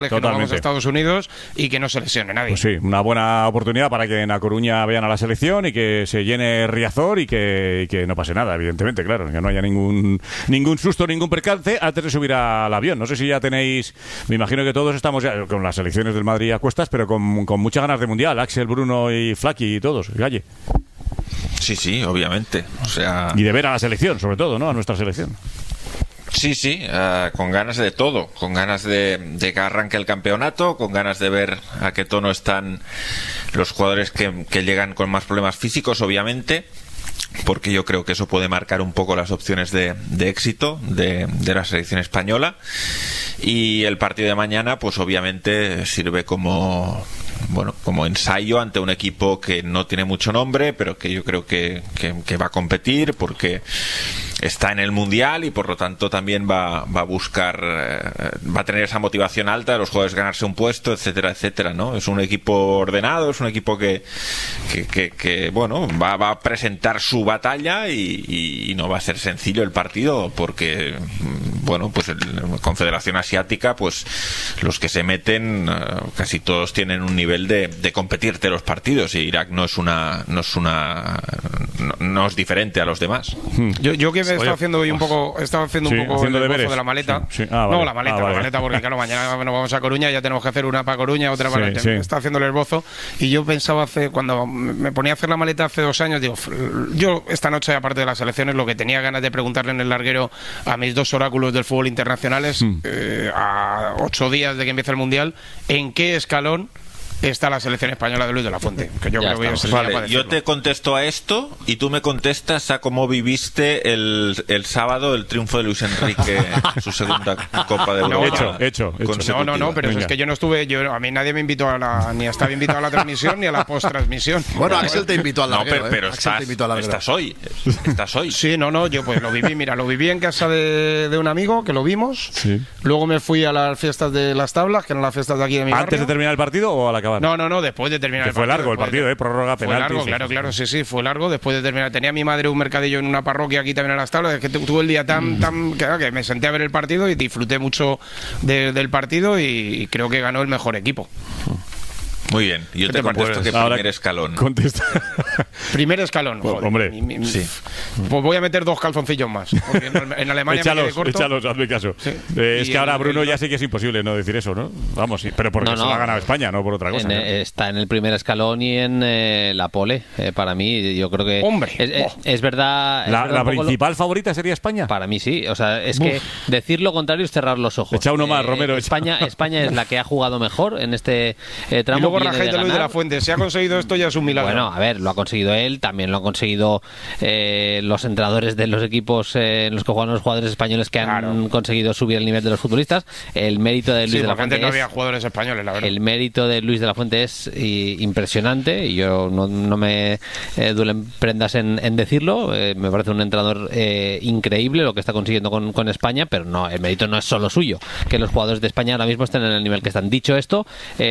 que no vamos a Estados Unidos y que no se lesione nadie. Pues sí, una buena oportunidad para que en A Coruña vean a la selección y que se llene Riazor y que no pase nada, evidentemente, claro, que no haya ningún susto, ningún percance antes de subir al avión. No sé si ya tenéis, me imagino que todos estamos ya con las selecciones del Madrid a cuestas, pero con muchas ganas de Mundial, Axel, Bruno y Flaki y todos, Galle. Sí, obviamente. O sea... Y de ver a la selección, sobre todo, ¿no? A nuestra selección. Sí, con ganas de todo, con ganas de que arranque el campeonato, con ganas de ver a qué tono están los jugadores que llegan con más problemas físicos, obviamente, porque yo creo que eso puede marcar un poco las opciones de éxito de la selección española. Y el partido de mañana, pues obviamente sirve como ensayo ante un equipo que no tiene mucho nombre, pero que yo creo que va a competir porque está en el Mundial y por lo tanto también va a buscar, va a tener esa motivación alta de los jugadores ganarse un puesto, etcétera, etcétera, ¿no? Es un equipo ordenado, es un equipo que va a presentar su batalla y no va a ser sencillo el partido porque, pues la Confederación Asiática, pues los que se meten casi todos tienen un nivel de competirte los partidos y Irak no es diferente a los demás. Yo que estaba haciendo hoy un poco el esbozo de la maleta. Sí. La maleta, porque claro, mañana nos vamos a Coruña y ya tenemos que hacer una para Coruña, otra para... Estaba haciendo el esbozo y yo pensaba cuando me ponía a hacer la maleta hace 2 años, digo, yo esta noche, aparte de las elecciones, lo que tenía ganas de preguntarle en el larguero a mis 2 oráculos del fútbol internacional es, a 8 días de que empiece el Mundial, ¿en qué escalón está la selección española de Luis de la Fuente? Que yo creo que yo te contesto a esto y tú me contestas a cómo viviste el sábado el triunfo de Luis Enrique en su segunda Copa de Europa. Hecho. No, pero es que yo no estuve, a mí nadie me invitó ni estaba invitado a la transmisión ni a la post-transmisión. Bueno, Axel te invitó al larguero. Pero estás hoy. Sí, yo pues lo viví en casa de un amigo, que lo vimos. Sí. Luego me fui a las fiestas de las tablas, que eran las fiestas de aquí de mi barrio. ¿Antes de terminar el partido o a la acabar? No, después de terminar el partido. Fue largo el partido, prórroga, penaltis. Fue largo, claro, sí, fue largo. Después de terminar, tenía mi madre un mercadillo en una parroquia aquí también a las tablas. Es que tuve el día que me senté a ver el partido y disfruté mucho del partido y creo que ganó el mejor equipo. Muy bien, yo te contesto que primer escalón. Contesta. Primer escalón, joder. Hombre, sí. Pues voy a meter 2 calzoncillos más. En Alemania échalos, hazme caso. Sí. Es que ahora, Bruno, ya sé que es imposible no decir eso, ¿no? Vamos, sí, pero porque se lo ha ganado España, no por otra cosa. Está en el primer escalón y en la pole. Para mí, yo creo que... ¡Hombre! Es verdad... ¿La principal favorita sería España? Para mí sí. O sea, es que decir lo contrario es cerrar los ojos. Echa uno más, Romero. España es la que ha jugado mejor en este tramo. De Luis de la Fuente, si ha conseguido esto ya es un milagro. Bueno, a ver, lo ha conseguido él, también lo han conseguido los entrenadores de los equipos en los que juegan los jugadores españoles que han conseguido subir el nivel de los futbolistas. El mérito de Luis de la Fuente no había jugadores españoles, la verdad. El mérito de Luis de la Fuente es impresionante y yo no me duelen prendas en decirlo. Me parece un entrenador increíble lo que está consiguiendo con España, pero no, el mérito no es solo suyo. Que los jugadores de España ahora mismo estén en el nivel que están. Dicho esto,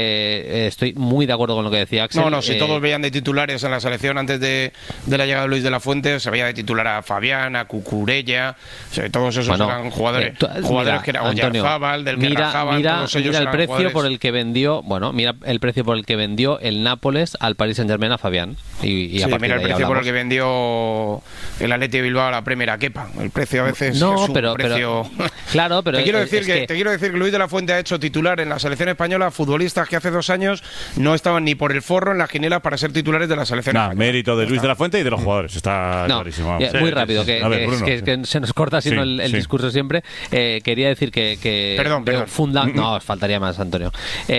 estoy muy de acuerdo con lo que decía Axel. Si todos veían de titulares en la selección antes de la llegada de Luis de la Fuente, se veía de titular a Fabián, a Cucurella, todos esos eran jugadores que eran Oyarzábal, del Kerrajábal, todos ellos el eran precio jugadores. por el que vendió, mira el precio por el que vendió el Nápoles al Paris Saint-Germain a Fabián y mira el precio por el que vendió el Athletic de Bilbao a la Premier a Kepa. El precio a veces es un precio. Claro, pero te quiero decir que Luis de la Fuente ha hecho titular en la selección española futbolistas que hace 2 años no estaban ni por el forro en las quinielas para ser titulares de la selección española. Mérito de Luis de la Fuente y de los jugadores, está clarísimo. Muy rápido, que se nos corta sino el discurso siempre. Quería decir que Perdón. No, faltaría más, Antonio.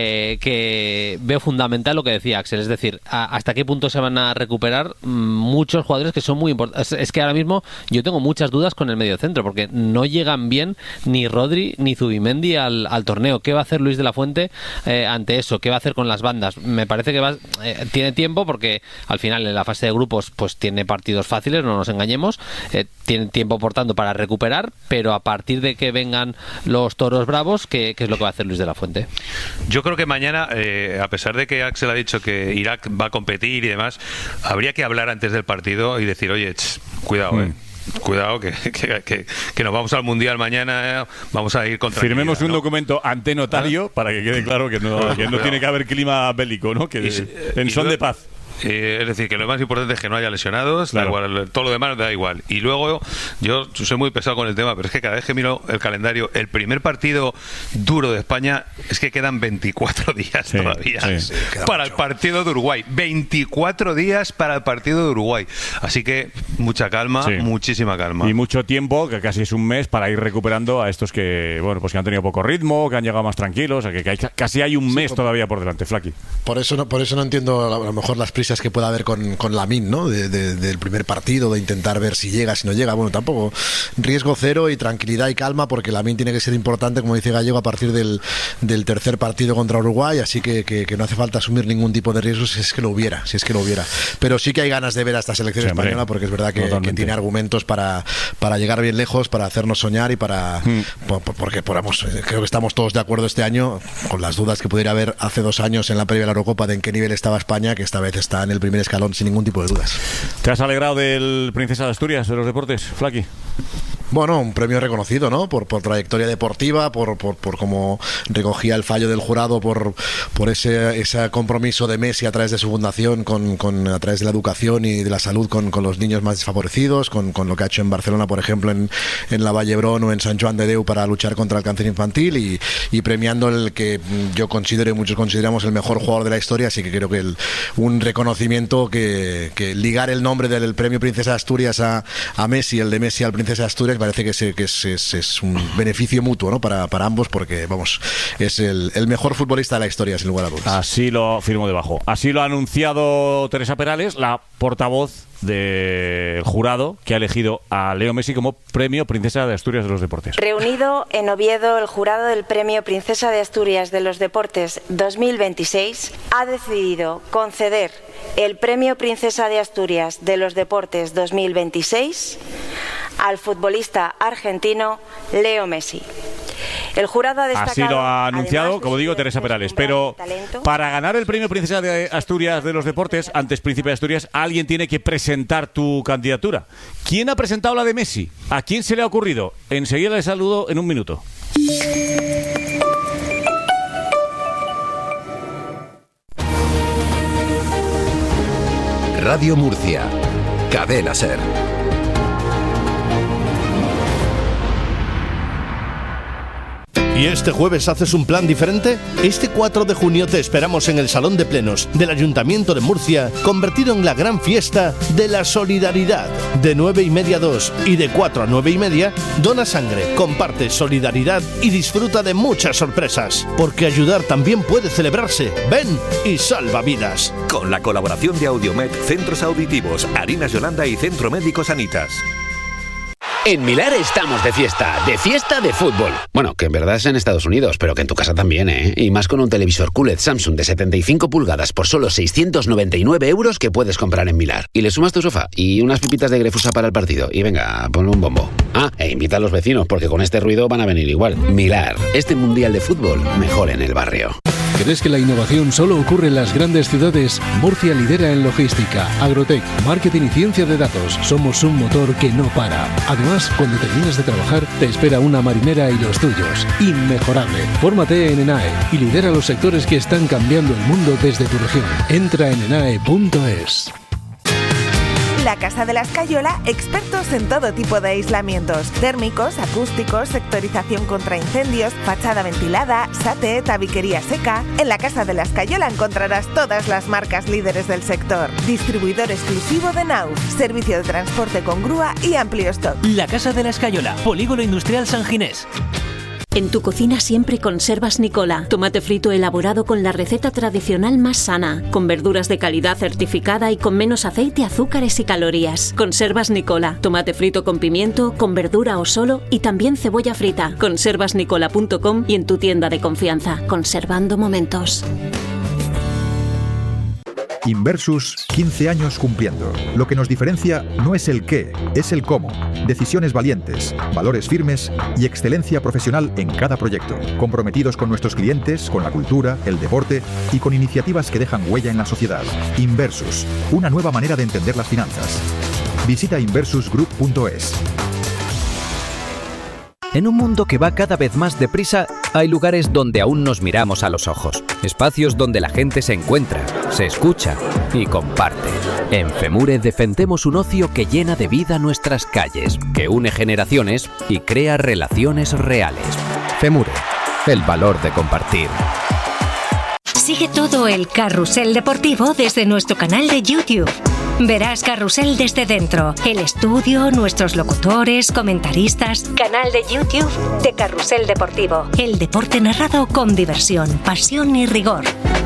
Que veo fundamental lo que decía Axel, es decir, hasta qué punto se van a recuperar muchos jugadores que son muy importantes. Es que ahora mismo yo tengo muchas dudas con el mediocentro, porque no llegan bien ni Rodri ni Zubimendi al torneo. ¿Qué va a hacer Luis de la Fuente ante eso? ¿Qué va a hacer con las bandas? Me parece que tiene tiempo, porque al final en la fase de grupos pues tiene partidos fáciles, no nos engañemos, tiene tiempo por tanto para recuperar, pero a partir de que vengan los toros bravos, ¿qué es lo que va a hacer Luis de la Fuente? Yo creo que mañana, a pesar de que Axel ha dicho que Irak va a competir y demás, habría que hablar antes del partido y decir, oye, cuidado, cuidado que nos vamos al Mundial mañana, vamos a ir contra... Firmemos un documento ante notario para que quede claro que no tiene que haber clima bélico, ¿no? Que en son de paz. Es decir, que lo más importante es que no haya lesionados, claro. Da igual, todo lo demás da igual. Y luego, yo soy muy pesado con el tema, pero es que cada vez que miro el calendario, el primer partido duro de España es que quedan 24 días todavía para el partido de Uruguay. 24 días para el partido de Uruguay. Así que mucha calma, muchísima calma. Y mucho tiempo, que casi es un mes, para ir recuperando a estos que, bueno, pues que han tenido poco ritmo, que han llegado más tranquilos, o sea, que casi hay un mes todavía por delante, Flaqui. Por eso no entiendo a lo mejor las prisas que pueda haber con Lamine, ¿no? Del primer partido, de intentar ver si llega, si no llega. Bueno, tampoco riesgo cero y tranquilidad y calma, porque Lamine tiene que ser importante, como dice Gallego, a partir del tercer partido contra Uruguay, así que no hace falta asumir ningún tipo de riesgo si es que lo hubiera. Pero sí que hay ganas de ver a esta selección española, porque es verdad que tiene argumentos para llegar bien lejos, para hacernos soñar y porque creo que estamos todos de acuerdo este año, con las dudas que pudiera haber hace 2 años en la previa de la Eurocopa de en qué nivel estaba España, que esta vez está en el primer escalón sin ningún tipo de dudas. ¿Te has alegrado del Princesa de Asturias de los deportes, Flaqui? Bueno, un premio reconocido, ¿no? Por trayectoria deportiva, por cómo recogía el fallo del jurado, por ese compromiso de Messi a través de su fundación, a través de la educación y de la salud con los niños más desfavorecidos, con lo que ha hecho en Barcelona, por ejemplo, en la Vallebrón o en Sant Joan de Déu para luchar contra el cáncer infantil y premiando el que yo considero y muchos consideramos el mejor jugador de la historia, así que creo que un reconocimiento que ligar el nombre del premio Princesa de Asturias a Messi, el de Messi al Princesa de Asturias, parece que es un beneficio mutuo, ¿no? para ambos, porque vamos, es el mejor futbolista de la historia, sin lugar a dudas. Así lo firmo debajo. Así lo ha anunciado Teresa Perales, la portavoz del jurado que ha elegido a Leo Messi como premio Princesa de Asturias de los Deportes. Reunido en Oviedo, el jurado del premio Princesa de Asturias de los Deportes 2026 ha decidido conceder el premio Princesa de Asturias de los Deportes 2026 al futbolista argentino Leo Messi. El jurado ha destacado, así lo ha anunciado, como digo, Teresa Perales. Pero para ganar el premio Princesa de Asturias de los Deportes, antes Príncipe de Asturias, alguien tiene que presentar tu candidatura. ¿Quién ha presentado la de Messi? ¿A quién se le ha ocurrido? Enseguida le saludo en un minuto. Radio Murcia, Cadena SER. ¿Y este jueves haces un plan diferente? Este 4 de junio te esperamos en el Salón de Plenos del Ayuntamiento de Murcia, convertido en la gran fiesta de la solidaridad. De 9:30 a 2 y de 4 a 9:30, dona sangre, comparte solidaridad y disfruta de muchas sorpresas. Porque ayudar también puede celebrarse. Ven y salva vidas. Con la colaboración de Audiomed, Centros Auditivos, Harinas Yolanda y Centro Médico Sanitas. En Milar estamos de fiesta de fútbol. Bueno, que en verdad es en Estados Unidos, pero que en tu casa también, ¿eh? Y más con un televisor QLED Samsung de 75 pulgadas por solo 699 euros que puedes comprar en Milar. Y le sumas tu sofá y unas pipitas de Grefusa para el partido. Y venga, ponle un bombo. Ah, e invita a los vecinos, porque con este ruido van a venir igual. Milar, este mundial de fútbol, mejor en el barrio. ¿Crees que la innovación solo ocurre en las grandes ciudades? Murcia lidera en logística, agrotech, marketing y ciencia de datos. Somos un motor que no para. Además, cuando terminas de trabajar, te espera una marinera y los tuyos. Inmejorable. Fórmate en ENAE y lidera los sectores que están cambiando el mundo desde tu región. Entra en enae.es. La Casa de la Escayola, expertos en todo tipo de aislamientos: térmicos, acústicos, sectorización contra incendios, fachada ventilada, SATE, tabiquería seca. En la Casa de la Escayola encontrarás todas las marcas líderes del sector. Distribuidor exclusivo de Nauf, servicio de transporte con grúa y amplio stock. La Casa de la Escayola, Polígono Industrial San Ginés. En tu cocina siempre conservas Nicola, tomate frito elaborado con la receta tradicional más sana, con verduras de calidad certificada y con menos aceite, azúcares y calorías. Conservas Nicola, tomate frito con pimiento, con verdura o solo y también cebolla frita. Conservasnicola.com y en tu tienda de confianza. Conservando momentos. Inversus, 15 años cumpliendo. Lo que nos diferencia no es el qué, es el cómo. Decisiones valientes, valores firmes y excelencia profesional en cada proyecto. Comprometidos con nuestros clientes, con la cultura, el deporte y con iniciativas que dejan huella en la sociedad. Inversus, una nueva manera de entender las finanzas. Visita inversusgroup.es. En un mundo que va cada vez más deprisa, hay lugares donde aún nos miramos a los ojos. Espacios donde la gente se encuentra, se escucha y comparte. En FEMURE defendemos un ocio que llena de vida nuestras calles, que une generaciones y crea relaciones reales. FEMURE, el valor de compartir. Sigue todo el carrusel deportivo desde nuestro canal de YouTube. Verás Carrusel desde dentro, el estudio, nuestros locutores, comentaristas. Canal de YouTube de Carrusel Deportivo. El deporte narrado con diversión, pasión y rigor.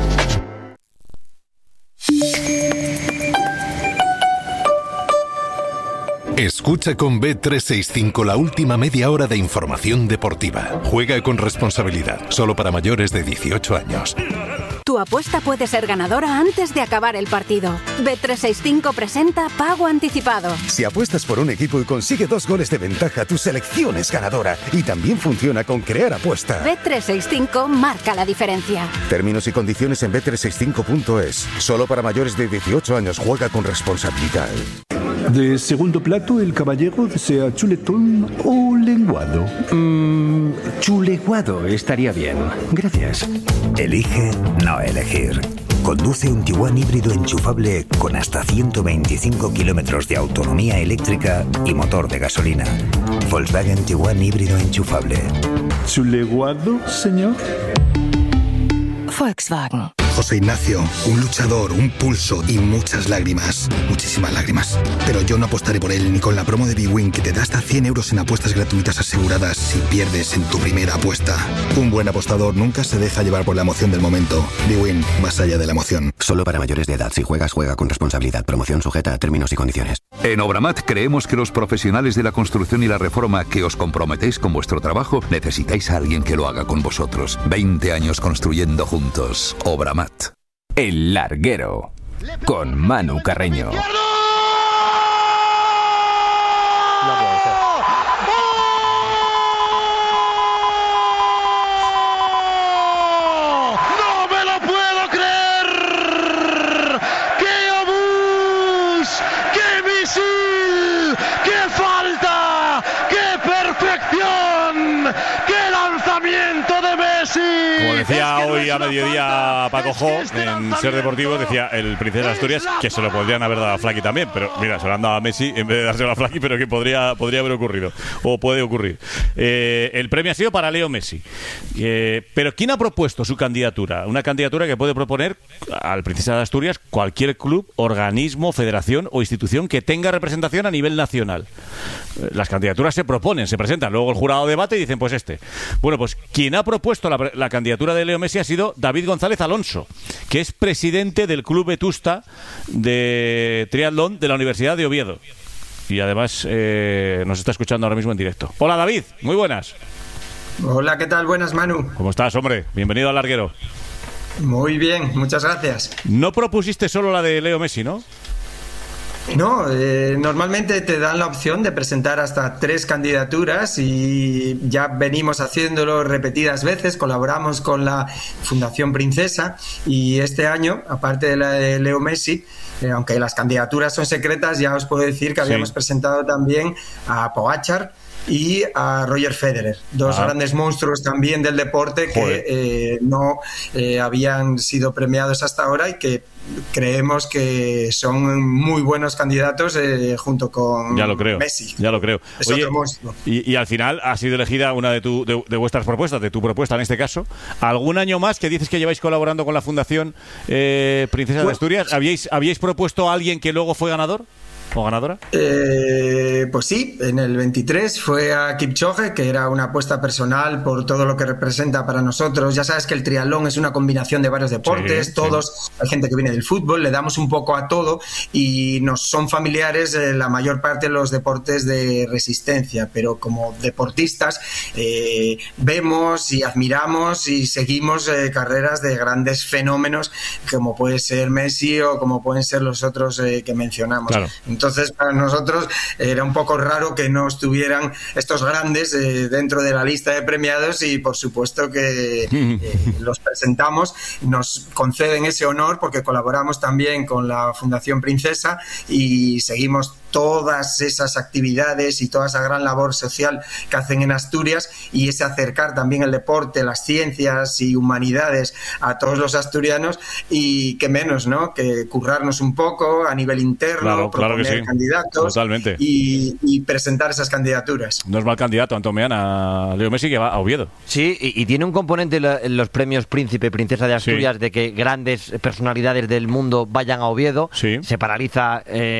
Escucha con Bet365 la última media hora de información deportiva. Juega con responsabilidad, solo para mayores de 18 años. Tu apuesta puede ser ganadora antes de acabar el partido. Bet365 presenta Pago Anticipado. Si apuestas por un equipo y consigue 2 goles de ventaja, tu selección es ganadora. Y también funciona con Crear Apuesta. Bet365 marca la diferencia. Términos y condiciones en bet365.es. Solo para mayores de 18 años. Juega con responsabilidad. De segundo plato, el caballero desea chuletón o lenguado. Chuleguado estaría bien. Gracias. Elige no elegir. Conduce un Tiguan híbrido enchufable con hasta 125 kilómetros de autonomía eléctrica y motor de gasolina. Volkswagen Tiguan híbrido enchufable. ¿Chuleguado, señor? Volkswagen. José Ignacio, un luchador, un pulso y muchas lágrimas. Muchísimas lágrimas. Pero yo no apostaré por él ni con la promo de bwin que te da hasta 100 euros en apuestas gratuitas aseguradas si pierdes en tu primera apuesta. Un buen apostador nunca se deja llevar por la emoción del momento. bwin, más allá de la emoción. Solo para mayores de edad. Si juegas, juega con responsabilidad. Promoción sujeta a términos y condiciones. En Obramat creemos que los profesionales de la construcción y la reforma que os comprometéis con vuestro trabajo necesitáis a alguien que lo haga con vosotros. 20 años construyendo juntos. Obramat. El Larguero, con Manu Carreño. Como decía hoy a mediodía Paco Jo en Ser Deportivo, decía el Princesa de Asturias que se lo podrían haber dado a Flaky también, pero mira, se lo han dado a Messi en vez de dárselo a Flaky, pero que podría haber ocurrido, o puede ocurrir. El premio ha sido para Leo Messi. Pero ¿quién ha propuesto su candidatura? Una candidatura que puede proponer al Princesa de Asturias cualquier club, organismo, federación o institución que tenga representación a nivel nacional. Las candidaturas se proponen, se presentan, luego el jurado debate y dicen, pues este. Bueno, pues quien ha propuesto la candidatura de Leo Messi ha sido David González Alonso, que es presidente del Club Vetusta de triatlón de la Universidad de Oviedo. Y además nos está escuchando ahora mismo en directo. Hola David, muy buenas. Hola, ¿qué tal? Buenas, Manu. ¿Cómo estás, hombre? Bienvenido al Larguero. Muy bien, muchas gracias. No propusiste solo la de Leo Messi, ¿no? No, normalmente te dan la opción de presentar hasta 3 candidaturas y ya venimos haciéndolo repetidas veces, colaboramos con la Fundación Princesa y este año, aparte de la de Leo Messi, aunque las candidaturas son secretas, ya os puedo decir que habíamos presentado también a Pogačar y a Roger Federer, dos grandes monstruos también del deporte que no habían sido premiados hasta ahora y que creemos que son muy buenos candidatos junto con Messi. Ya lo creo. Es Oye, otro monstruo. Y al final ha sido elegida una de vuestras propuestas, de tu propuesta en este caso. ¿Algún año más que dices que lleváis colaborando con la Fundación Princesa de Asturias? ¿Habíais propuesto a alguien que luego fue ganador? ¿O ganadora? Pues sí, en el 23 fue a Kipchoge, que era una apuesta personal por todo lo que representa para nosotros. Ya sabes que el triatlón es una combinación de varios deportes, hay gente que viene del fútbol, le damos un poco a todo y nos son familiares la mayor parte de los deportes de resistencia, pero como deportistas vemos y admiramos y seguimos carreras de grandes fenómenos como puede ser Messi o como pueden ser los otros que mencionamos. Claro. Entonces, para nosotros era un poco raro que no estuvieran estos grandes dentro de la lista de premiados y, por supuesto, que los presentamos. Nos conceden ese honor porque colaboramos también con la Fundación Princesa y seguimos todas esas actividades y toda esa gran labor social que hacen en Asturias, y ese acercar también el deporte, las ciencias y humanidades a todos los asturianos, y que menos, ¿no?, que currarnos un poco a nivel interno, proponer que sí. candidatos. Totalmente. Y presentar esas candidaturas. No es mal candidato, Antón Meana, Leo Messi, que va a Oviedo. Sí, y tiene un componente en los premios Príncipe, Princesa de Asturias, de que grandes personalidades del mundo vayan a Oviedo. Se paraliza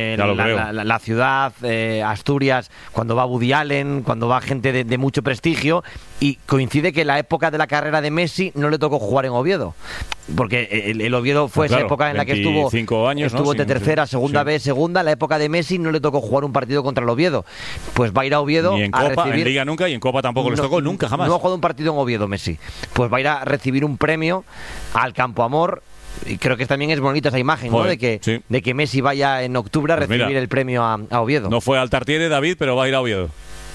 la ciudad, Asturias, cuando va Woody Allen, cuando va gente de mucho prestigio, y coincide que la época de la carrera de Messi no le tocó jugar en Oviedo, porque el Oviedo fue esa época en la que estuvo años, de tercera, segunda B, segunda. La época de Messi no le tocó jugar un partido contra el Oviedo, pues va a ir a Oviedo ni en a Copa, recibir... en Liga nunca, y en Copa tampoco les tocó, nunca, jamás. No ha jugado un partido en Oviedo Messi, pues va a ir a recibir un premio al Campo Amor. Y creo que también es bonita esa imagen, ¿no? De que Messi vaya en octubre a recibir el premio a Oviedo. No fue al Tartiere, David, pero va a ir a Oviedo.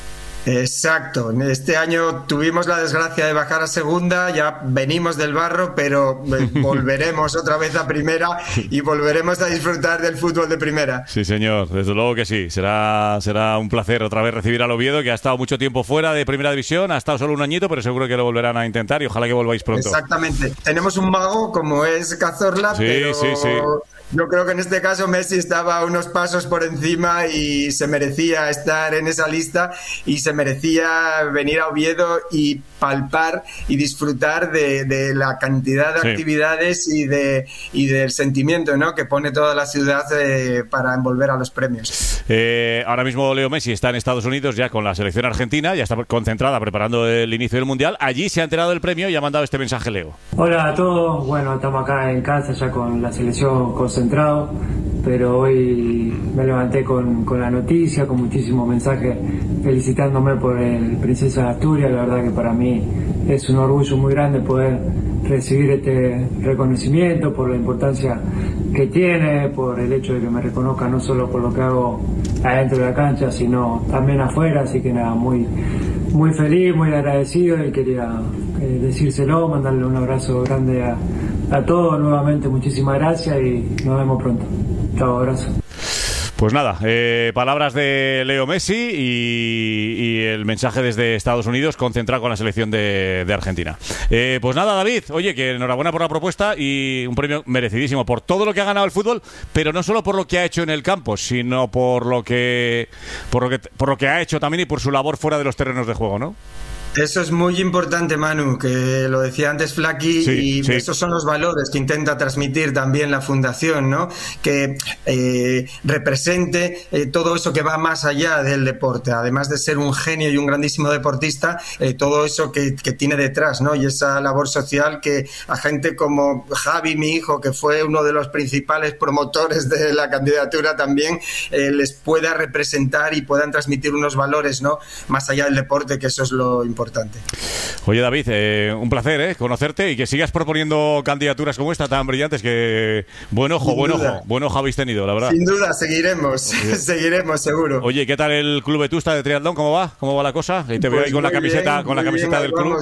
Exacto, este año tuvimos la desgracia de bajar a segunda, ya venimos del barro, pero volveremos otra vez a primera y volveremos a disfrutar del fútbol de primera. Sí, señor, desde luego que sí, será un placer otra vez recibir al Oviedo, que ha estado mucho tiempo fuera de primera división, ha estado solo un añito, pero seguro que lo volverán a intentar y ojalá que volváis pronto. Exactamente, tenemos un mago como es Cazorla, pero yo creo que en este caso Messi estaba unos pasos por encima y se merecía estar en esa lista y se merecía venir a Oviedo y palpar y disfrutar de la cantidad de actividades y del sentimiento, ¿no?, que pone toda la ciudad para envolver a los premios. Ahora mismo Leo Messi está en Estados Unidos ya con la selección argentina, ya está concentrada preparando el inicio del Mundial. Allí se ha enterado del premio y ha mandado este mensaje, Leo. Hola a todos, bueno, estamos acá en casa ya con la selección concentrado, pero hoy me levanté con la noticia, con muchísimos mensajes felicitándome por el Princesa de Asturias. La verdad que para mí es un orgullo muy grande poder recibir este reconocimiento, por la importancia que tiene, por el hecho de que me reconozca no solo por lo que hago adentro de la cancha, sino también afuera. Así que nada, muy feliz, muy agradecido, y quería decírselo, mandarle un abrazo grande a todos. Nuevamente muchísimas gracias y nos vemos pronto. Chao, abrazo. Pues nada, palabras de Leo Messi y el mensaje desde Estados Unidos concentrado con la selección de Argentina. Pues nada, David, oye, que enhorabuena por la propuesta y un premio merecidísimo por todo lo que ha ganado el fútbol, pero no solo por lo que ha hecho en el campo, sino por lo que ha hecho también y por su labor fuera de los terrenos de juego, ¿no? Eso es muy importante, Manu, que lo decía antes Flaqui, esos son los valores que intenta transmitir también la Fundación, ¿no? Que represente todo eso que va más allá del deporte, además de ser un genio y un grandísimo deportista, todo eso que tiene detrás, ¿no? Y esa labor social que a gente como Javi, mi hijo, que fue uno de los principales promotores de la candidatura también, les pueda representar y puedan transmitir unos valores, ¿no?, más allá del deporte, que eso es lo importante. Oye, David, un placer conocerte y que sigas proponiendo candidaturas como esta tan brillantes, que buen ojo habéis tenido, la verdad. Sin duda, seguiremos seguro. Oye, ¿qué tal el Club Vetusta de triatlón? ¿Cómo va la cosa? Y te veo ahí con la camiseta del club.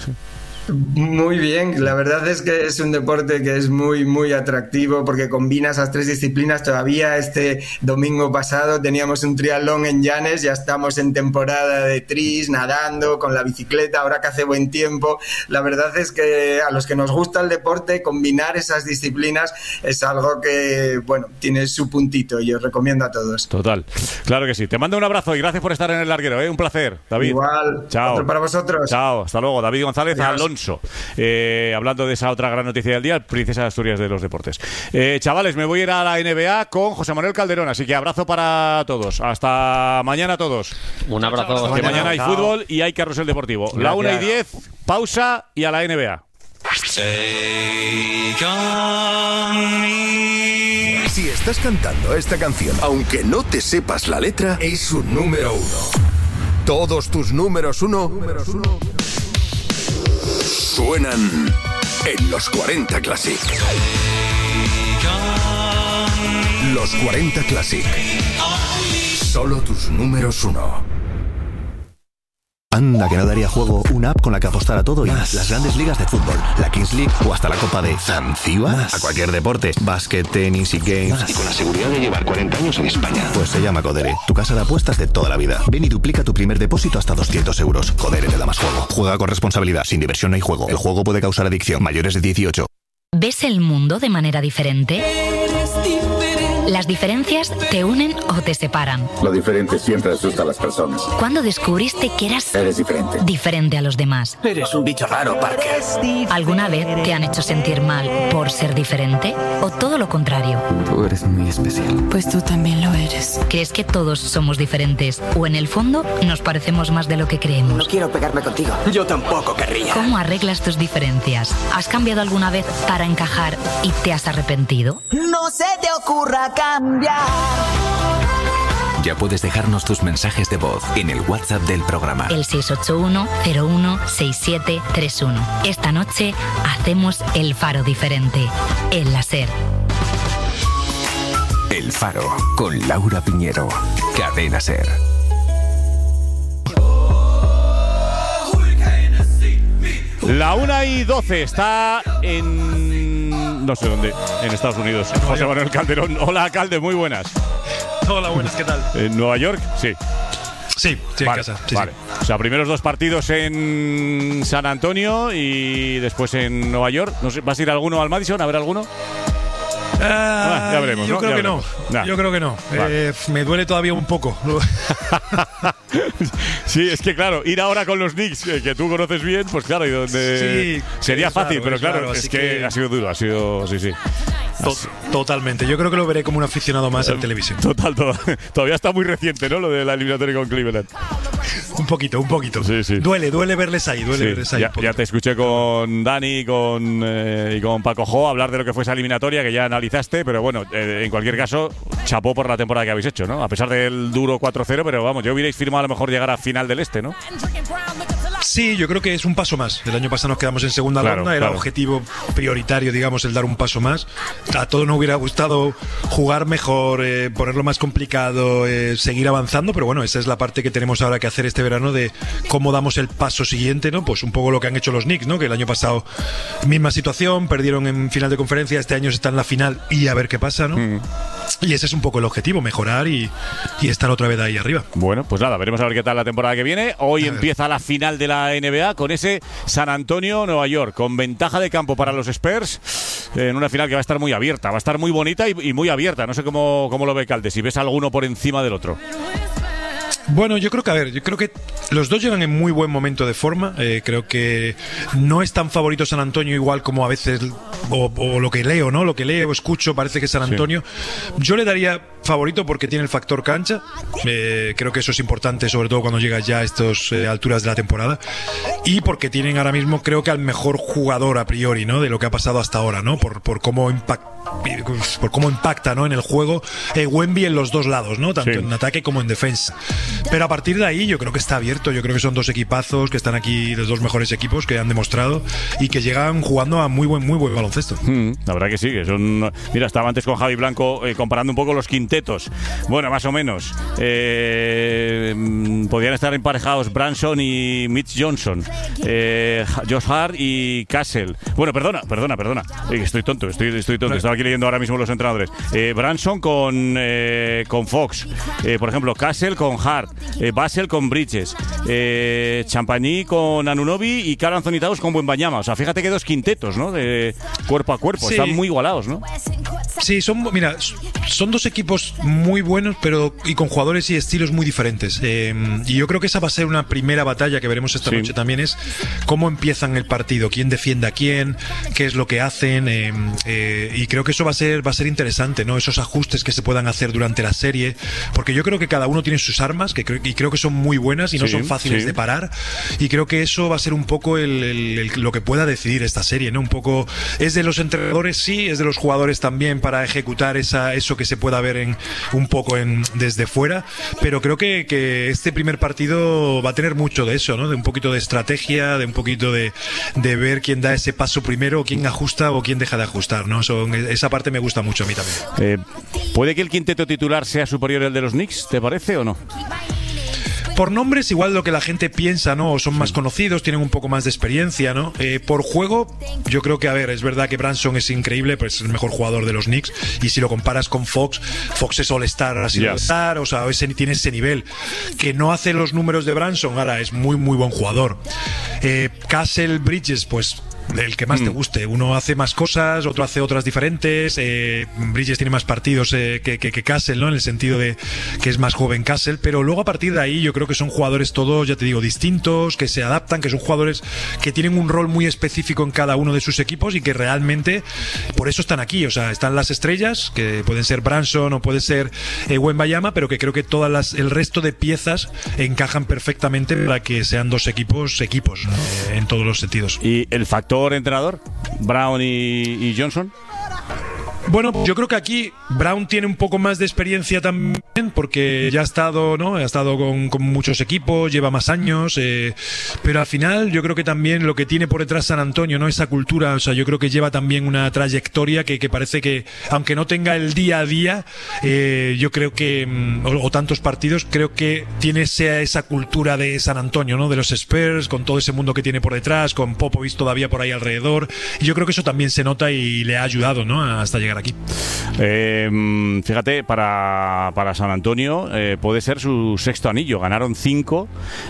Muy bien, la verdad es que es un deporte que es muy, muy atractivo porque combina esas tres disciplinas. Todavía este domingo pasado teníamos un triatlón en Llanes, ya estamos en temporada de tris, nadando, con la bicicleta, ahora que hace buen tiempo. La verdad es que a los que nos gusta el deporte, combinar esas disciplinas es algo que, bueno, tiene su puntito y os recomiendo a todos. Total, claro que sí. Te mando un abrazo y gracias por estar en el larguero, un placer, David. Igual, chao. Otro para vosotros. Chao, hasta luego. David González Alonso. Hablando de esa otra gran noticia del día, Princesa de Asturias de los deportes. Chavales, me voy a ir a la NBA con José Manuel Calderón, así que abrazo para todos. Hasta mañana todos. Un abrazo. Que mañana hay fútbol y hay carrusel deportivo. Gracias. La 1:10, pausa y a la NBA. Si estás cantando esta canción, aunque no te sepas la letra, es un número 1. Todos tus números 1 suenan en los 40 Classic. Los 40 Classic. Solo tus números 1. Anda, que no daría juego una app con la que apostar a todo y más. Las grandes ligas de fútbol, la Kings League o hasta la Copa de Zanzíbar. A cualquier deporte, básquet, tenis y games. Más. Y con la seguridad de llevar 40 años en España. Pues se llama Codere, tu casa de apuestas de toda la vida. Ven y duplica tu primer depósito hasta 200 euros. Codere te da más juego. Juega con responsabilidad, sin diversión no hay juego. El juego puede causar adicción. Mayores de 18. ¿Ves el mundo de manera diferente? ¿Las diferencias te unen o te separan? Lo diferente siempre asusta a las personas. ¿Cuándo descubriste que eres diferente? Diferente a los demás. Eres un bicho raro, Parker. ¿Alguna vez te han hecho sentir mal por ser diferente? ¿O todo lo contrario? Tú eres muy especial. Pues tú también lo eres. ¿Crees que todos somos diferentes? ¿O en el fondo nos parecemos más de lo que creemos? No quiero pegarme contigo. Yo tampoco querría. ¿Cómo arreglas tus diferencias? ¿Has cambiado alguna vez para encajar y te has arrepentido? No se te ocurra cambiar. Ya puedes dejarnos tus mensajes de voz en el WhatsApp del programa. El 681-016731. Esta noche hacemos el faro diferente. El láser. El Faro, con Laura Piñero. Cadena SER. La 1:12 está en... no sé dónde, en Estados Unidos. José Manuel Calderón. Hola, alcalde, muy buenas. Hola, buenas, ¿qué tal? ¿En Nueva York? Sí. Sí, en casa. Sí, vale. Sí. O sea, primeros 2 partidos en San Antonio y después en Nueva York. No sé, ¿vas a ir alguno al Madison? ¿A ver alguno? Ya veremos, yo creo que no. Yo creo que no. Vale. Me duele todavía un poco. Sí, es que claro, ir ahora con los Knicks, que tú conoces bien, pues claro, y donde sí, sería fácil, pero claro, claro, es que ha sido duro, sí. Totalmente. Yo creo que lo veré como un aficionado más en televisión. Todavía está muy reciente, ¿no? Lo de la eliminatoria con Cleveland. Un poquito. Sí. Duele verles ahí, verles ahí. Ya te escuché con Dani y con Paco Jo hablar de lo que fue esa eliminatoria, que ya analizaste, pero bueno, en cualquier caso, chapó por la temporada que habéis hecho, ¿no? A pesar del duro 4-0, pero vamos, ya hubierais firmado a lo mejor llegar a final del Este, ¿no? Sí, yo creo que es un paso más. El año pasado nos quedamos en segunda ronda, era objetivo prioritario, digamos, el dar un paso más. A todos nos hubiera gustado jugar mejor, ponerlo más complicado, seguir avanzando, pero bueno, esa es la parte que tenemos ahora que hacer este verano de cómo damos el paso siguiente, ¿no? Pues un poco lo que han hecho los Knicks, ¿no? Que el año pasado misma situación, perdieron en final de conferencia, este año están en la final y a ver qué pasa, ¿no? Y ese es un poco el objetivo, mejorar y estar otra vez ahí arriba. Bueno, pues nada, veremos a ver qué tal la temporada que viene. Hoy empieza la final de la NBA con ese San Antonio-Nueva York, con ventaja de campo para los Spurs, en una final que va a estar muy abierta, va a estar muy bonita y muy abierta. No sé cómo lo ve Calde, si ves alguno por encima del otro. Bueno, yo creo que los dos llegan en muy buen momento de forma. Creo que no es tan favorito San Antonio igual como a veces, o lo que leo, ¿no? Lo que leo o escucho parece que San Antonio. Sí. Yo le daría favorito porque tiene el factor cancha. Creo que eso es importante, sobre todo cuando llegas ya a estas alturas de la temporada. Y porque tienen ahora mismo, creo que al mejor jugador a priori, ¿no? De lo que ha pasado hasta ahora, ¿no? Por cómo impacta, ¿no? En el juego Wemby en los dos lados, ¿no? Tanto en ataque como en defensa. Pero a partir de ahí yo creo que está abierto. Yo creo que son dos equipazos que están aquí, los dos mejores equipos que han demostrado y que llegan jugando a muy buen baloncesto. La verdad que sí, que son... Mira, estaba antes con Javi Blanco comparando un poco los quintetos. Bueno, más o menos. Podrían estar emparejados Branson y Mitch Johnson, Josh Hart y Castle. Bueno, perdona. Estoy tonto. Estaba aquí leyendo ahora mismo los entrenadores. Branson con Fox. Por ejemplo, Castle con Hart. Basel con Bridges. Champagny con Anunoby y Karl Anthony Towns con Wembanyama. O sea, fíjate que dos quintetos, ¿no? De cuerpo a cuerpo. Sí. Están muy igualados, ¿no? Sí, son dos equipos muy buenos, pero y con jugadores y estilos muy diferentes. Y yo creo que esa va a ser una primera batalla que veremos esta noche también, es cómo empiezan el partido, quién defiende a quién, qué es lo que hacen, y creo que eso va a ser interesante, ¿no? Esos ajustes que se puedan hacer durante la serie, porque yo creo que cada uno tiene sus armas, y creo que son muy buenas y no son fáciles de parar, y creo que eso va a ser un poco lo que pueda decidir esta serie, ¿no? Un poco es de los entrenadores, sí, es de los jugadores también para ejecutar eso que se pueda ver desde fuera, pero creo que este primer partido va a tener mucho de eso, ¿no? De un poquito de estrategia, de un poquito de ver quién da ese paso primero, quién ajusta o quién deja de ajustar, ¿no? Esa parte me gusta mucho a mí también. ¿Puede que el quinteto titular sea superior al de los Knicks, te parece o no? Por nombres, igual lo que la gente piensa, ¿no? O son más conocidos, tienen un poco más de experiencia, ¿no? Por juego, yo creo que, a ver, es verdad que Branson es increíble, pues es el mejor jugador de los Knicks. Y si lo comparas con Fox es All-Star, ha sido All-Star, o sea, tiene ese nivel. Que no hace los números de Branson, ahora es muy, muy buen jugador. Castle, Bridges, pues el que más te guste. Uno hace más cosas, otro hace otras diferentes. Bridges tiene más partidos que Castle, ¿no? En el sentido de que es más joven Castle, pero luego a partir de ahí yo creo que son jugadores todos, ya te digo, distintos, que se adaptan, que son jugadores que tienen un rol muy específico en cada uno de sus equipos y que realmente por eso están aquí. O sea, están las estrellas, que pueden ser Branson o puede ser Wembanyama, pero que creo que el resto de piezas encajan perfectamente para que sean dos equipos en todos los sentidos. ¿Y el factor entrenador? ¿Brown y Johnson? Bueno, yo creo que aquí Brown tiene un poco más de experiencia también, porque ya ha estado, ¿no? Ha estado con muchos equipos, lleva más años, pero al final yo creo que también lo que tiene por detrás San Antonio, ¿no? Esa cultura, o sea, yo creo que lleva también una trayectoria que parece que, aunque no tenga el día a día, yo creo que, o tantos partidos, creo que tiene esa cultura de San Antonio, ¿no? De los Spurs, con todo ese mundo que tiene por detrás, con Popovich todavía por ahí alrededor, y yo creo que eso también se nota y le ha ayudado, ¿no? Hasta llegar aquí. Fíjate, para San Antonio puede ser su sexto anillo. Ganaron 5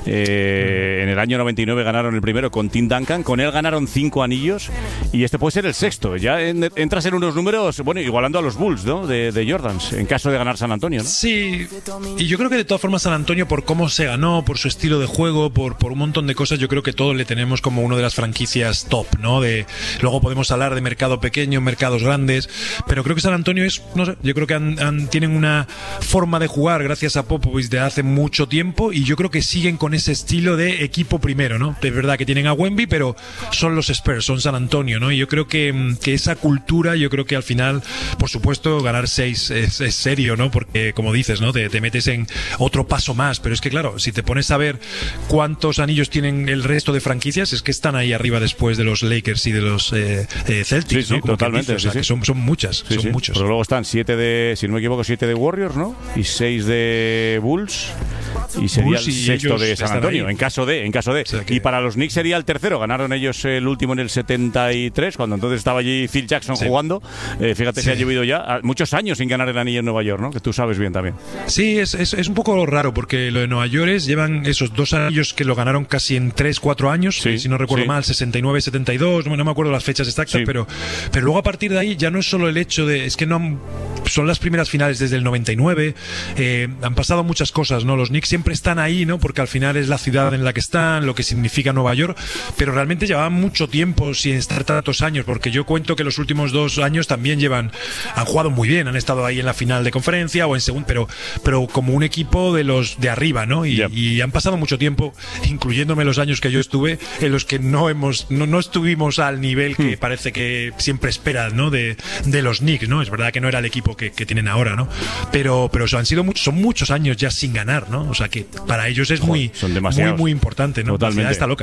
en el año 99, ganaron el primero con Tim Duncan, con él ganaron 5 anillos y este puede ser el sexto. Ya entras en unos números, bueno, igualando a los Bulls, ¿no? de Jordans, en caso de ganar San Antonio, ¿no? Sí, y yo creo que de todas formas San Antonio, por cómo se ganó, por su estilo de juego, por un montón de cosas, yo creo que todos le tenemos como una de las franquicias top, ¿no? Luego podemos hablar de mercado pequeño, mercados grandes, pero creo que San Antonio es, no sé, yo creo que tienen una forma de jugar gracias a Popovich de hace mucho tiempo y yo creo que siguen con ese estilo de equipo primero, ¿no? Es verdad que tienen a Wemby, pero son los Spurs, son San Antonio, ¿no? Y yo creo que esa cultura, yo creo que al final, por supuesto, ganar 6 es serio, ¿no? Porque, como dices, ¿no? Te metes en otro paso más, pero es que, claro, si te pones a ver cuántos anillos tienen el resto de franquicias, es que están ahí arriba después de los Lakers y de los Celtics, sí, ¿no? Como totalmente. dices, o sea, que son muchas. Son muchos. Pero luego están 7 de, si no me equivoco, 7 de Warriors, ¿no? Y 6 de Bulls. Y sería el sexto de San Antonio, en caso de. O sea que... Y para los Knicks sería el tercero. Ganaron ellos el último en el 73, cuando entonces estaba allí Phil Jackson jugando. Fíjate, se ha llevado ya muchos años sin ganar el anillo en Nueva York, ¿no? Que tú sabes bien también. Sí, es un poco raro, porque lo de Nueva York llevan esos 2 anillos que lo ganaron casi en 3-4 años, si no recuerdo mal, 69-72, no me acuerdo las fechas exactas, pero luego a partir de ahí ya no es solo el hecho de, es que son las primeras finales desde el 99, han pasado muchas cosas, ¿no? Los Knicks siempre están ahí, ¿no? Porque al final es la ciudad en la que están, lo que significa Nueva York, pero realmente llevaban mucho tiempo sin estar tantos años, porque yo cuento que los últimos 2 años también han jugado muy bien, han estado ahí en la final de conferencia o en segundo, pero como un equipo de los de arriba, ¿no? Y han pasado mucho tiempo, incluyéndome los años que yo estuve, en los que no estuvimos al nivel que parece que siempre esperan, ¿no? De los Knicks, ¿no? Es verdad que no era el equipo que tienen ahora, ¿no? Pero son muchos años ya sin ganar, ¿no? O sea que para ellos es muy importante, ¿no? Totalmente. La ciudad está loca.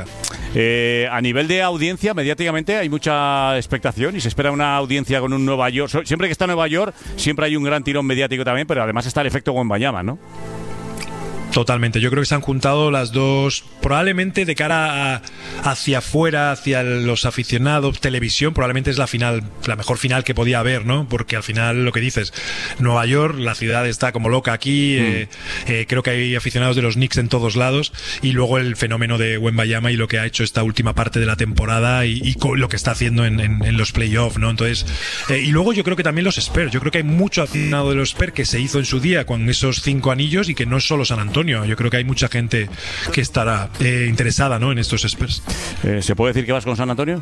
A nivel de audiencia, mediáticamente hay mucha expectación y se espera una audiencia con un Nueva York. Siempre que está Nueva York, siempre hay un gran tirón mediático también, pero además está el efecto Wembanyama, ¿no? Totalmente, yo creo que se han juntado las dos, probablemente de cara hacia afuera, hacia los aficionados, televisión, probablemente es la mejor final que podía haber, ¿no? Porque al final, lo que dices, Nueva York, la ciudad está como loca aquí, creo que hay aficionados de los Knicks en todos lados, y luego el fenómeno de Wembanyama y lo que ha hecho esta última parte de la temporada y lo que está haciendo en los playoffs, ¿no? Entonces, y luego yo creo que también los Spurs, yo creo que hay mucho aficionado de los Spurs que se hizo en su día con esos 5 anillos y que no es solo San Antonio. Yo creo que hay mucha gente que estará interesada, ¿no? En estos Spurs. ¿Se puede decir que vas con San Antonio?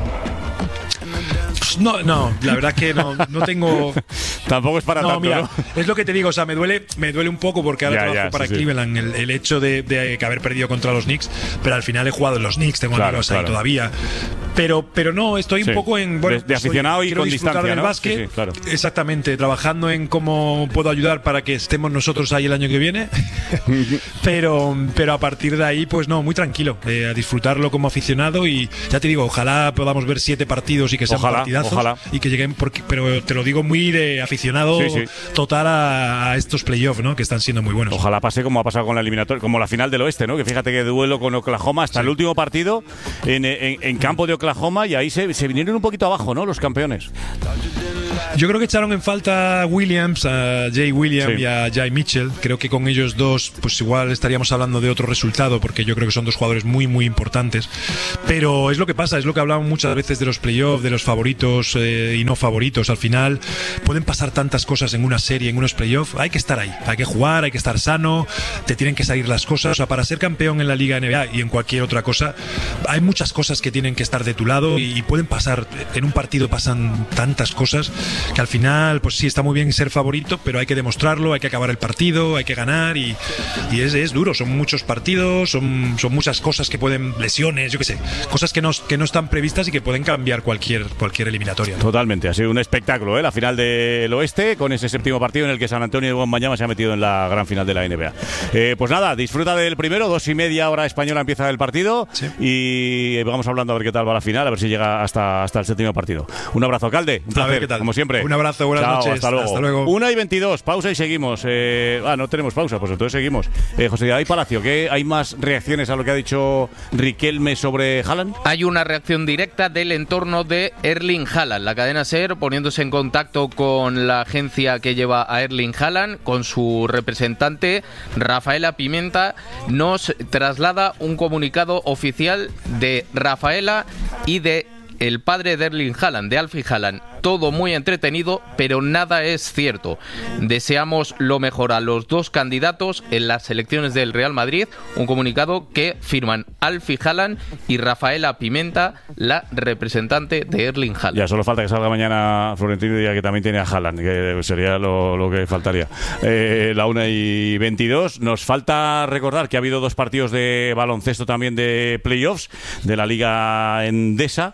No, la verdad que no tengo. Tampoco es para tanto, mira, ¿no? Es lo que te digo, o sea, me duele un poco porque ahora trabajo para Cleveland, el hecho de haber perdido contra los Knicks, pero al final he jugado en los Knicks, tengo amigos ahí todavía. Pero no, estoy un poco en de aficionado y con distancia, del básquet, exactamente, trabajando en cómo puedo ayudar para que estemos nosotros ahí el año que viene. pero a partir de ahí, pues no, muy tranquilo, a disfrutarlo como aficionado y ya te digo, ojalá podamos ver 7 partidos y que sean partidazos y que lleguen, pero te lo digo muy de aficionado total a estos playoffs, ¿no? Que están siendo muy buenos. Ojalá pase como ha pasado con la eliminatoria, como la final del oeste, ¿no? Que fíjate que duelo con Oklahoma hasta el último partido en campo de Oklahoma, y ahí se vinieron un poquito abajo, ¿no? Los campeones. Yo creo que echaron en falta a Williams, a Jay Williams y a Jay Mitchell. Creo que con ellos dos, pues igual estaríamos hablando de otro resultado, porque yo creo que son dos jugadores muy, muy importantes. Pero es lo que pasa, es lo que hablamos muchas veces de los playoffs, de los favoritos y no favoritos. Al final pueden pasar tantas cosas en una serie, en unos playoffs. Hay que estar ahí, hay que jugar, hay que estar sano, te tienen que salir las cosas. O sea, para ser campeón en la Liga NBA y en cualquier otra cosa, hay muchas cosas que tienen que estar de tu lado y pueden pasar. En un partido pasan tantas cosas que al final, pues sí, está muy bien ser favorito, pero hay que demostrarlo, hay que acabar el partido, hay que ganar y es duro, son muchos partidos, son muchas cosas que pueden, lesiones, yo qué sé, cosas que no están previstas y que pueden cambiar cualquier eliminatoria, ¿no? Totalmente, ha sido un espectáculo, ¿eh? La final del oeste, con ese séptimo partido en el que San Antonio de Guambayama se ha metido en la gran final de la NBA. Pues nada, disfruta del primero, 2:30 hora española empieza el partido, y vamos hablando a ver qué tal va la final, a ver si llega hasta el séptimo partido. Un abrazo, alcalde, un placer, como siempre. Un abrazo, buenas noches. Hasta luego. 1:22, pausa y seguimos. No tenemos pausa, pues entonces seguimos. José David Palacio, ¿qué hay más reacciones a lo que ha dicho Riquelme sobre Haaland? Hay una reacción directa del entorno de Erling Haaland. La cadena SER poniéndose en contacto con la agencia que lleva a Erling Haaland, con su representante Rafaela Pimenta, nos traslada un comunicado oficial de Rafaela y de el padre de Erling Haaland, de Alfie Haaland. Todo muy entretenido, pero nada es cierto. Deseamos lo mejor a los dos candidatos en las elecciones del Real Madrid. Un comunicado que firman Alfie Haaland y Rafaela Pimenta, la representante de Erling Haaland. Ya solo falta que salga mañana Florentino y diga que también tiene a Haaland, que sería lo que faltaría. La 1:22. Nos falta recordar que ha habido dos partidos de baloncesto también de playoffs de la Liga Endesa,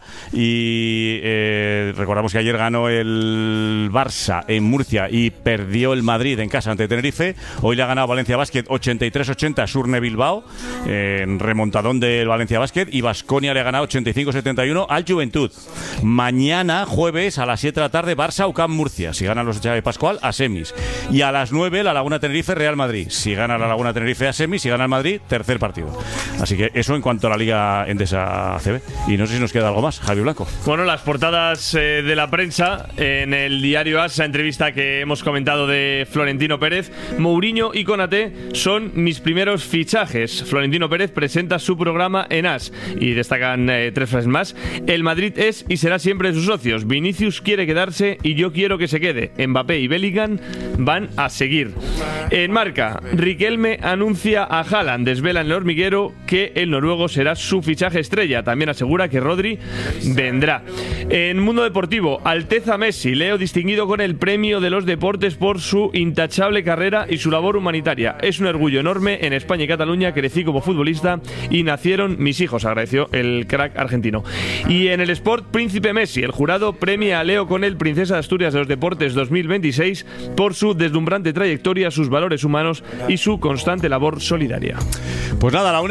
y recordamos que ayer ganó el Barça en Murcia y perdió el Madrid en casa ante Tenerife. Hoy le ha ganado Valencia Basket 83-80 a Surne Bilbao, en remontadón del Valencia Basket, y Baskonia le ha ganado 85-71 al Juventud. Mañana, jueves, a las 7 de la tarde, Barça UCAM Murcia. Si ganan los Chávez Pascual, a semis. Y a las 9, la Laguna Tenerife Real Madrid. Si gana la Laguna Tenerife, a semis. Si gana el Madrid, tercer partido. Así que eso en cuanto a la Liga Endesa ACB. Y no sé si nos queda algo más, Javi Blanco. Bueno, las portadas de la prensa en el diario AS, esa entrevista que hemos comentado de Florentino Pérez. Mourinho y Konaté son mis primeros fichajes. Florentino Pérez presenta su programa en AS y destacan tres frases más. El Madrid es y será siempre de sus socios. Vinicius quiere quedarse y yo quiero que se quede. Mbappé y Bellingham van a seguir. En Marca, Riquelme anuncia a Haaland, desvela en el hormiguero que el noruego será su fichaje estrella. También asegura que Rodri vendrá. En Mundo Deportivo, Alteza Messi, Leo distinguido con el premio de los deportes por su intachable carrera y su labor humanitaria. Es un orgullo enorme. En España y Cataluña crecí como futbolista y nacieron mis hijos, agradeció el crack argentino. Y en el Sport, Príncipe Messi, el jurado premia a Leo con el Princesa de Asturias de los Deportes 2026 por su deslumbrante trayectoria, sus valores humanos y su constante labor solidaria. Pues nada, a la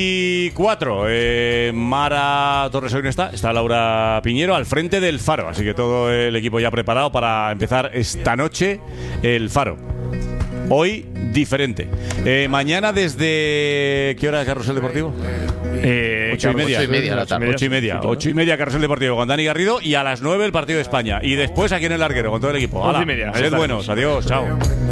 1:24, Mara Torres hoy no está Laura Piñero al frente del Faro, así que todo el equipo ya preparado para empezar esta noche el Faro. Hoy diferente. Mañana desde... ¿Qué hora es Carrusel Deportivo? 8:30. 8:30 Carrusel Deportivo con Dani Garrido, y a las 9 el partido de España. Y después aquí en el Larguero con todo el equipo. Sed buenos, adiós, chao.